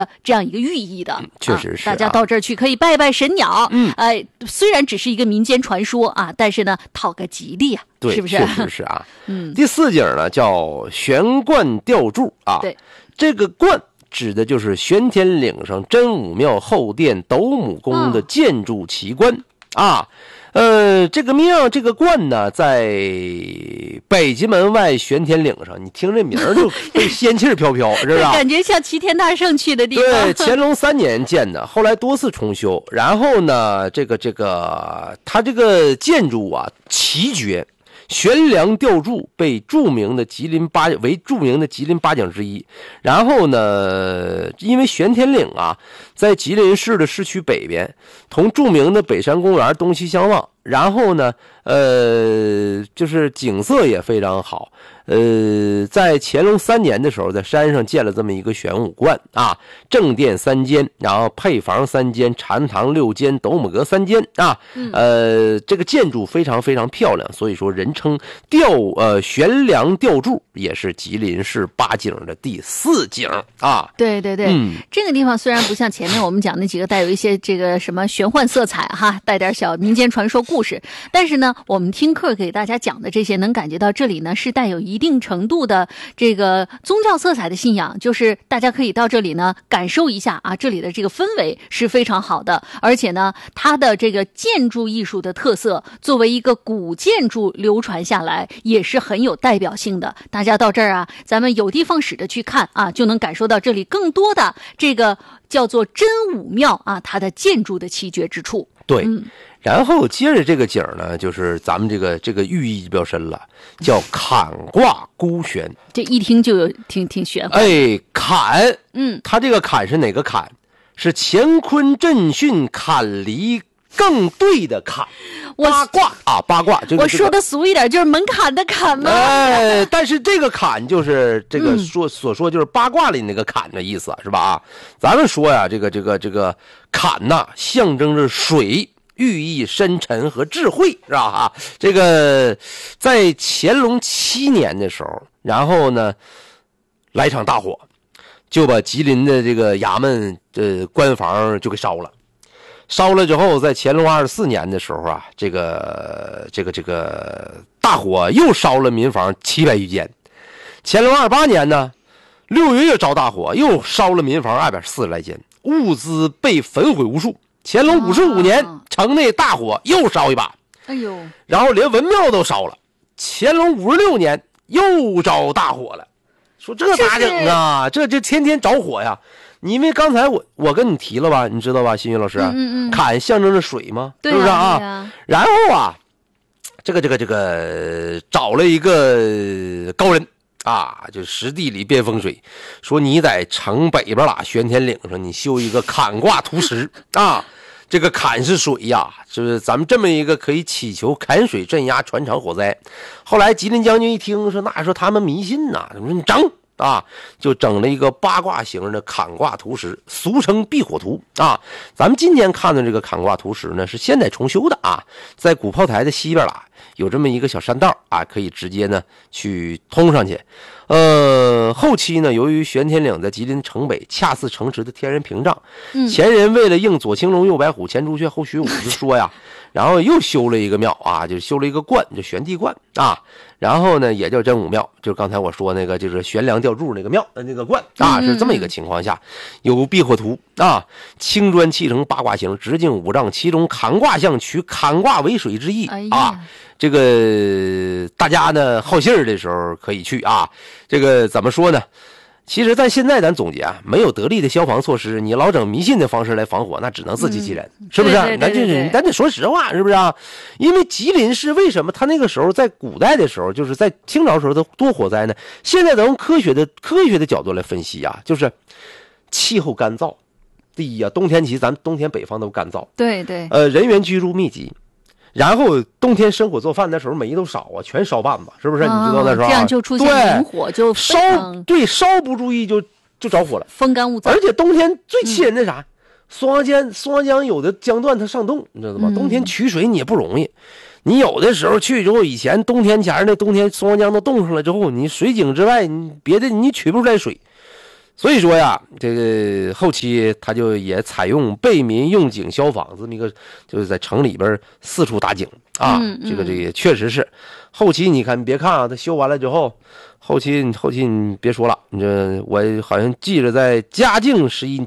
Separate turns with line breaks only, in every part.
这样一个寓意的。
确实是、
大家到这儿去可以拜拜神鸟。虽然只是一个民间传说啊，但是呢，讨个吉利啊，
对，
是不是？
确实是啊。第4景呢叫悬冠吊柱啊。
对，
这个冠指的就是玄天岭上真武庙后殿斗母宫的建筑奇观啊。这个庙这个观呢，在北极门外玄天岭上，你听这名儿就仙气飘飘，是不是？
感觉像齐天大圣去的地方。
对，乾隆3年建的，后来多次重修。然后呢，它这个建筑啊奇绝，悬梁吊柱为著名的吉林八景之一。然后呢，因为玄天岭啊，在吉林市的市区北边，同著名的北山公园东西相望。然后呢，就是景色也非常好。在乾隆3年的时候，在山上建了这么一个玄武观啊，正殿3间，然后配房3间，禅堂6间，斗母阁3间啊。这个建筑非常非常漂亮，所以说人称悬梁吊柱，也是吉林市8景的第4景啊。
对对对，这个地方虽然不像前面我们讲那几个带有一些这个什么玄幻色彩哈，带点小民间传说故事，但是呢，我们听课给大家讲的这些，能感觉到这里呢是带有一定程度的这个宗教色彩的信仰，就是大家可以到这里呢感受一下啊，这里的这个氛围是非常好的，而且呢，它的这个建筑艺术的特色，作为一个古建筑流传下来，也是很有代表性的。大家到这儿啊，咱们有的放矢的去看啊，就能感受到这里更多的这个叫做真武庙啊，它的建筑的奇绝之处。
对。然后接着这个景呢，就是咱们这个寓意比较深了，叫坎卦孤悬。
这一听就有挺玄乎。
坎，它这个坎是哪个坎？是乾坤震巽坎离更对的坎。八卦啊，八卦。
我说的俗一点，就是门槛的坎吗？
但是这个坎就是这个所说就是八卦里那个坎的意思，是吧？咱们说呀，这个坎呐，象征着水。寓意深沉和智慧，是吧？这个在乾隆7年的时候，然后呢，来场大火，就把吉林的这个衙门官房就给烧了。烧了之后，在乾隆24年的时候啊，这个大火又烧了民房700余间。乾隆28年呢，6月又着大火，又烧了民房240来间，物资被焚毁无数。乾隆55年，城内大火又烧一把，然后连文庙都烧了。乾隆56年又着大火了，说这咋整啊？这天天着火呀！因为刚才我跟你提了吧，你知道吧，新云老师，坎象征着水吗？是不是啊？然后啊，这个找了一个高人。就实地里变风水，说你在城北边玄天岭上，你修一个坎卦图石啊。这个坎是水呀，就是咱们这么一个可以祈求坎水镇压船厂火灾。后来吉林将军一听说，那说他们迷信呐，说你整啊，就整了一个八卦形的坎卦图石，俗称避火图啊。咱们今天看的这个坎卦图石呢，是现代重修的啊，在鼓炮台的西边有这么一个小山道啊，可以直接呢去通上去。后期呢，由于玄天岭在吉林城北恰似城池的天然屏障，前人为了应左青龙右白虎前朱雀后玄武之说呀，然后又修了一个庙啊，就修了一个观，就玄地观啊。然后呢，也叫真武庙，就是刚才我说那个就是悬梁吊柱那个庙那个观啊，是这么一个情况下，有避火图啊，青砖砌成八卦形，直径5丈，其中坎卦象取坎卦为水之意啊。这个大家呢好信儿的时候可以去啊。这个怎么说呢？其实在现在咱总结啊，没有得力的消防措施，你老整迷信的方式来防火，那只能自欺欺人，是不是？咱得说实话，是不是啊？因为吉林市为什么他那个时候在古代的时候，就是在清朝时候的多火灾呢？现在咱用科学的角度来分析啊，就是气候干燥。第一啊，冬天其实咱冬天北方都干燥，
对对，
人员居住密集。然后冬天生火做饭的时候煤都少啊，全烧半子，是不是？你知道那时候这
样就出现明火，就
烧不注意就着火了，
风干物燥。
而且冬天最气人的啥？松花江有的江段它上冻，你知道吗？冬天取水你也不容易。你有的时候去之后，以前冬天前那冬天松花江都冻上了之后，你水井之外，你别的你取不出来水。 所以说呀，这个后期他就也采用备民用警消防这么一个，就是在城里边四处打井啊。这个也确实是。后期你看，你别看啊，他修完了之后，后期你别说了，你这我好像记着在嘉庆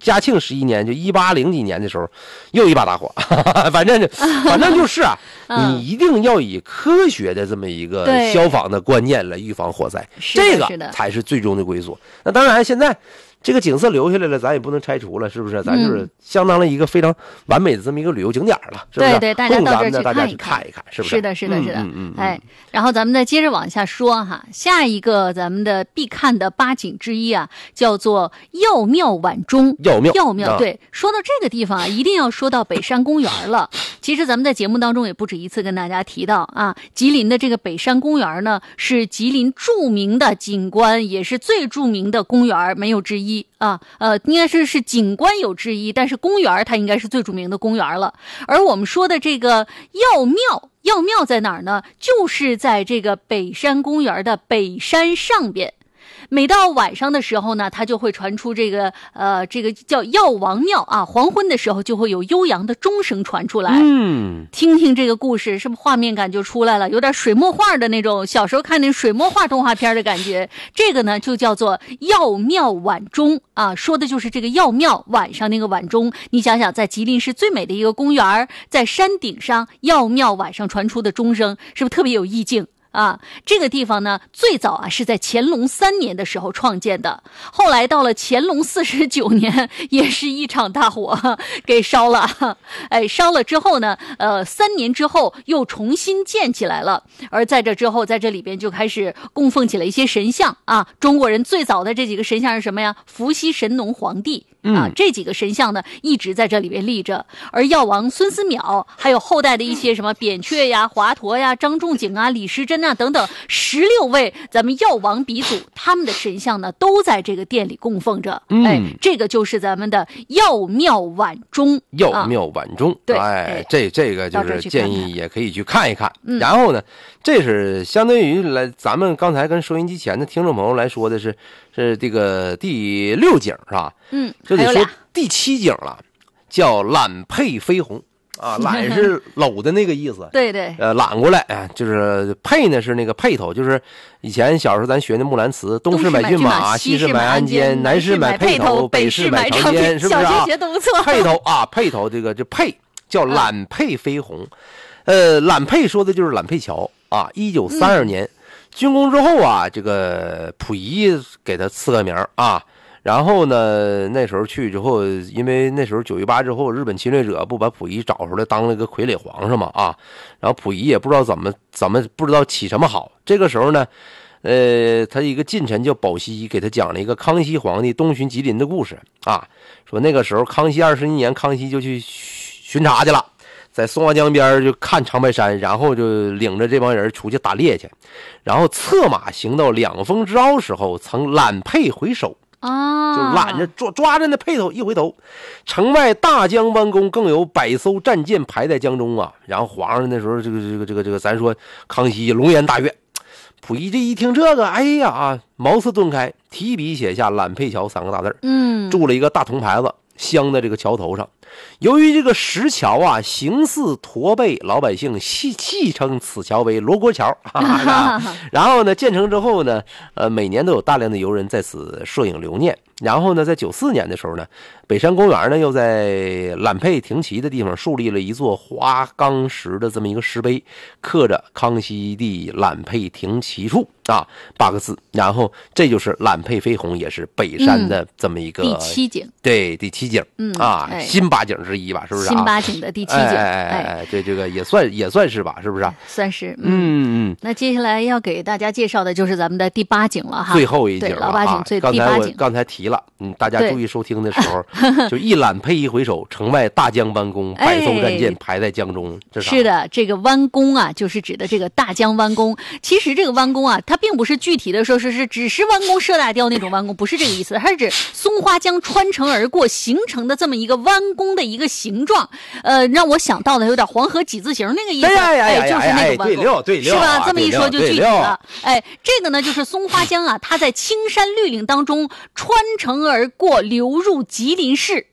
11年，就180几年的时候，又一把大火，反正就是啊，你一定要以科学的这么一个消防的观念来预防火灾，这个才是最终的归宿。那当然，现在这个景色留下来了，咱也不能拆除了，是不是？咱就是相当了一个非常完美的这么一个旅游景点了，是不是？
对，大家到这儿
大家去看一看，是不是？
是的。哎，然后咱们再接着往下说哈，下一个咱们的必看的八景之一啊，叫做药庙晚钟。药庙，对，说到这个地方啊，一定要说到北山公园了。其实咱们在节目当中也不止一次跟大家提到啊，吉林的这个北山公园呢，是吉林著名的景观，也是最著名的公园，没有之一。应该是景观有之一，但是公园它应该是最著名的公园了。而我们说的这个药庙在哪儿呢？就是在这个北山公园的北山上边。每到晚上的时候呢，它就会传出这个叫药王庙啊，黄昏的时候就会有悠扬的钟声传出来。听听这个故事，是不是画面感就出来了？有点水墨画的那种，小时候看那水墨画动画片的感觉。这个呢就叫做药庙晚钟啊，说的就是这个药庙晚上那个晚钟。你想想，在吉林市最美的一个公园，在山顶上，药庙晚上传出的钟声，是不是特别有意境？这个地方呢，最早啊是在乾隆3年的时候创建的，后来到了乾隆49年，也是一场大火给烧了。烧了之后呢，3年之后又重新建起来了。而在这之后，在这里边就开始供奉起了一些神像啊。中国人最早的这几个神像是什么呀？伏羲神农皇帝。这几个神像呢一直在这里边立着，而药王孙思邈，还有后代的一些什么扁鹊呀、华佗呀、张仲景啊、李时珍啊等等16位咱们药王鼻祖，他们的神像呢都在这个店里供奉着。这个就是咱们的药庙晚钟。对，
这个就是建议也可以去看一看。然后呢，这是相当于咱们刚才跟收音机前的听众朋友来说的是这个第6景是吧？这得说第7景了，叫揽佩飞鸿啊，揽是搂的那个意思。
对，
揽过来就是佩呢是那个辔头，就是以前小时候咱学的木兰辞，东市买骏马，西市买鞍鞯，南市买辔头，北市买长鞭，是不是啊？
小学学都不错。
辔头这个辔叫揽佩飞鸿。揽佩说的就是揽佩桥啊。1932年竣工之后啊，这个溥仪给他赐个名啊。然后呢，那时候去之后，因为那时候9·18之后，日本侵略者不把溥仪找出来当了个傀儡皇上嘛啊，然后溥仪也不知道怎么不知道起什么好。这个时候呢，他一个近臣叫保熙，给他讲了一个康熙皇帝东巡吉林的故事啊，说那个时候康熙21年，康熙就去巡查去了，在松花江边就看长白山，然后就领着这帮人出去打猎去，然后策马行到两峰之凹时候，曾揽佩回首。就揽着抓着那辔头，一回头，城外大江湾宫更有100艘战舰排在江中啊。然后皇上那时候这个咱说康熙龙颜大悦，溥仪这一听这个，哎呀，茅塞顿开，提笔写下揽佩桥3个大字，铸了一个大铜牌子，镶在这个桥头上。由于这个石桥啊形似驼背，老百姓戏称此桥为罗锅桥。然后呢，建成之后呢，每年都有大量的游人在此摄影留念。然后呢，在94年的时候呢，北山公园呢又在揽佩停骑的地方树立了一座花岗石的这么一个石碑，刻着康熙帝揽佩停骑处啊8个字。然后这就是揽佩飞鸿，也是北山的这么一个
第7景。
对，第7景新8景之一吧，是不是？
新8景的第7景。
这个也算是吧，是不是？
算是。那接下来要给大家介绍的就是咱们的第8景了哈，
最后一景了。
老8景第8景。
刚才提了，大家注意收听的时候，就一揽佩一回首，城外大江湾宫，100艘战舰排在江中。
是的，这个湾宫啊，就是指的这个大江湾宫。其实这个湾宫啊，它并不是具体的说是只是弯弓射大雕那种弯弓，不是这个意思，它是指松花江穿城而过形成的这么一个弯弓松的一个形状，让我想到的有点黄河几字形那个意思，就是那个弯钩，
对，
是吧？这么一说就具体了。这个呢就是松花江啊，它在青山绿岭当中穿城而过，流入吉林市。